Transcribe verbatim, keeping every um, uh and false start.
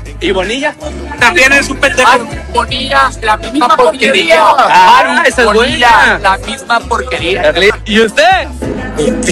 ¿Y Bonilla? También es un pendejo. Ah, Bonilla, la misma porquería. Ah, esa es Bonilla, buena. la misma porquería. ¿Y usted?